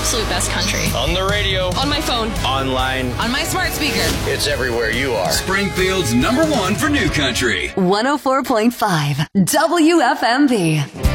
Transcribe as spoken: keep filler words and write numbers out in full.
absolute best country. On the radio. On my phone. Online. On my smart speaker. It's everywhere you are. Springfield's number one for new country. one oh four point five W F M B.